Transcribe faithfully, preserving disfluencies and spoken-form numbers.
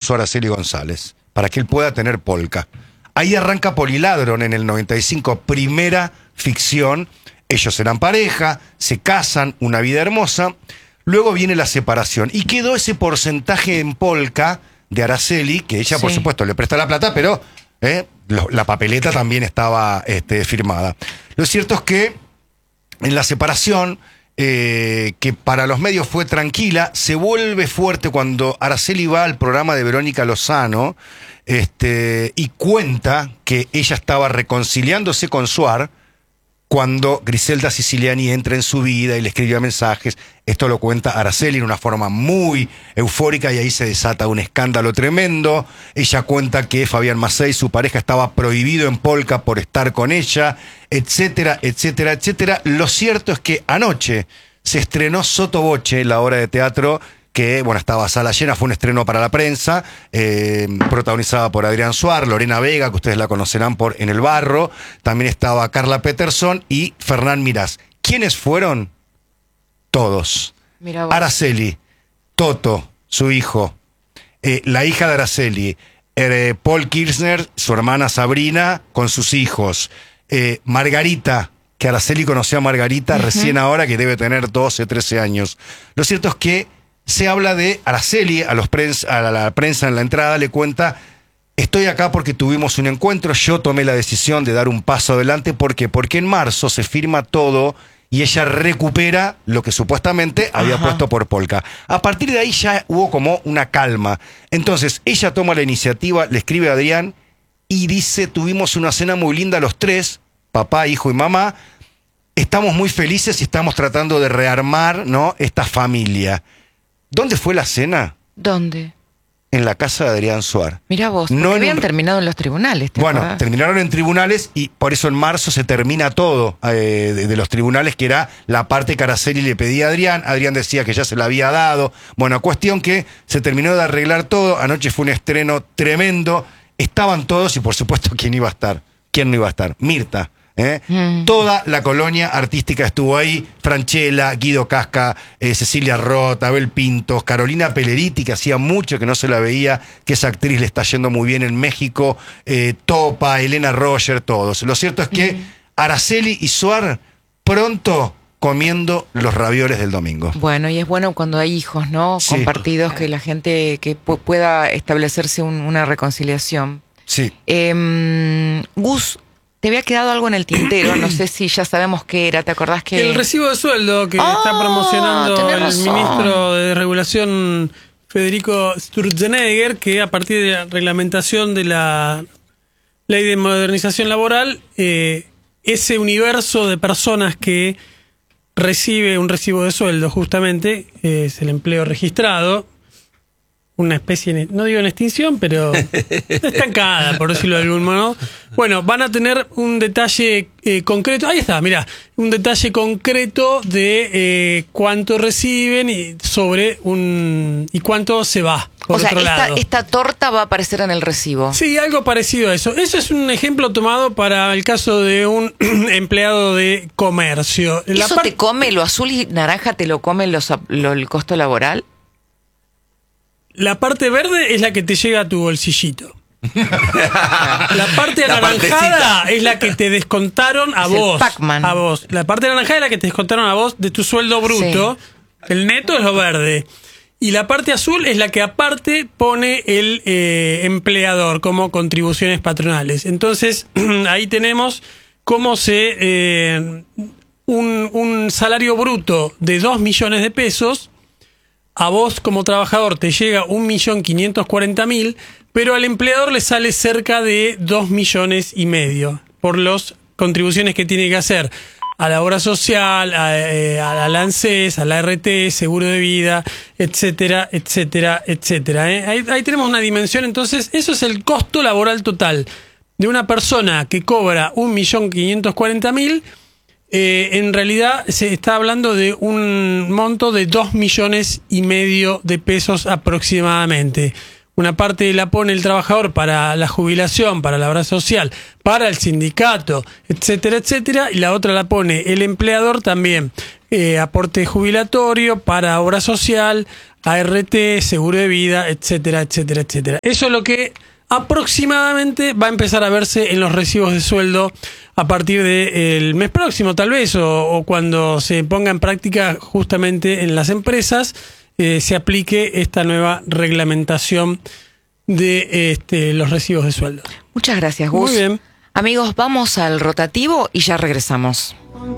propuso a Araceli González, para que él pueda tener Polka. Ahí arranca Poliladron en el noventa y cinco, primera ficción. Ellos eran pareja, se casan, una vida hermosa. Luego viene la separación. Y quedó ese porcentaje en Polka de Araceli, que ella, sí, por supuesto, le presta la plata, pero eh, lo, la papeleta también estaba este, firmada. Lo cierto es que en la separación, eh, que para los medios fue tranquila, se vuelve fuerte cuando Araceli va al programa de Verónica Lozano este, y cuenta que ella estaba reconciliándose con Suar cuando Griselda Siciliani entra en su vida y le escribía mensajes. Esto lo cuenta Araceli en una forma muy eufórica y ahí se desata un escándalo tremendo. Ella cuenta que Fabián Macei, su pareja, estaba prohibido en Polka por estar con ella, etcétera, etcétera, etcétera. Lo cierto es que anoche se estrenó Sotoboche, la obra de teatro que, bueno, estaba a sala llena, fue un estreno para la prensa, eh, protagonizada por Adrián Suar, Lorena Vega, que ustedes la conocerán por En el Barro, también estaba Carla Peterson y Fernán Mirás. ¿Quiénes fueron? Todos. Araceli, Toto, su hijo, eh, la hija de Araceli, eh, Paul Kirchner, su hermana Sabrina, con sus hijos, eh, Margarita, que Araceli conoció a Margarita uh-huh. recién ahora, que debe tener doce, trece años. Lo cierto es que se habla de Araceli, a, los prens, a la, la prensa en la entrada le cuenta: estoy acá porque tuvimos un encuentro, yo tomé la decisión de dar un paso adelante. ¿Por qué? Porque en marzo se firma todo y ella recupera lo que supuestamente había Ajá. puesto por Polka. A partir de ahí ya hubo como una calma. Entonces ella toma la iniciativa, le escribe a Adrián y dice: tuvimos una cena muy linda los tres, papá, hijo y mamá, estamos muy felices y estamos tratando de rearmar, ¿no?, esta familia. ¿Dónde fue la cena? ¿Dónde? En la casa de Adrián Suar. Mirá vos, porque no habían un... terminado en los tribunales. Bueno, acordás? terminaron en tribunales y por eso en marzo se termina todo eh, de, de los tribunales, que era la parte que Araceli le pedía a Adrián. Adrián decía que ya se la había dado. Bueno, cuestión que se terminó de arreglar todo. Anoche fue un estreno tremendo. Estaban todos y por supuesto, ¿quién iba a estar? ¿Quién no iba a estar? Mirta. ¿Eh? Mm. Toda la colonia artística estuvo ahí: Franchella, Guido Casca, eh, Cecilia Roth, Abel Pintos, Carolina Pelleriti, que hacía mucho que no se la veía, que esa actriz le está yendo muy bien en México, eh, Topa, Elena Roger, todos. Lo cierto es que mm. Araceli y Suar pronto comiendo los ravioles del domingo. Bueno, y es bueno cuando hay hijos, ¿no? Sí. Compartidos, que la gente que pu- pueda establecerse un, una reconciliación. Sí. Eh, Gus, te había quedado algo en el tintero, no sé si ya sabemos qué era, ¿te acordás que...? El recibo de sueldo que oh, está promocionando el razón. ministro de Regulación, Federico Sturzenegger, que a partir de la reglamentación de la Ley de Modernización Laboral, eh, ese universo de personas que recibe un recibo de sueldo, justamente, eh, es el empleo registrado, una especie, no digo en extinción, pero estancada, por decirlo de algún modo. Bueno, van a tener un detalle eh, concreto, ahí está, mirá, un detalle concreto de eh, cuánto reciben y sobre un y cuánto se va. Por o sea, otro esta, lado. esta torta va a aparecer en el recibo. Sí, algo parecido a eso. Eso es un ejemplo tomado para el caso de un empleado de comercio. ¿Eso La par- te come, lo azul y naranja te lo come los, lo, el costo laboral? La parte verde es la que te llega a tu bolsillito. La parte la anaranjada es la que te descontaron a es vos. El Pac-Man. A vos. La parte anaranjada es la que te descontaron a vos de tu sueldo bruto. Sí. El neto es lo verde. Y la parte azul es la que aparte pone el eh, empleador como contribuciones patronales. Entonces, ahí tenemos cómo se... Eh, un, un salario bruto de dos millones de pesos... A vos como trabajador te llega un millón quinientos cuarenta mil, pero al empleador le sale cerca de dos millones y medio por las contribuciones que tiene que hacer a la obra social, a, a la ANSES, a la R T, seguro de vida, etcétera, etcétera, etcétera. ¿eh? Ahí, ahí tenemos una dimensión. Entonces, eso es el costo laboral total de una persona que cobra un millón quinientos cuarenta mil. Eh, en realidad se está hablando de un monto de dos millones y medio de pesos aproximadamente. Una parte la pone el trabajador para la jubilación, para la obra social, para el sindicato, etcétera, etcétera, y la otra la pone el empleador también. Eh, aporte jubilatorio, para obra social, A R T, seguro de vida, etcétera, etcétera, etcétera. Eso es lo que aproximadamente va a empezar a verse en los recibos de sueldo a partir del mes próximo, tal vez, o, o cuando se ponga en práctica justamente en las empresas, eh, se aplique esta nueva reglamentación de este, los recibos de sueldo. Muchas gracias, Gus. Muy bien. Amigos, vamos al rotativo y ya regresamos.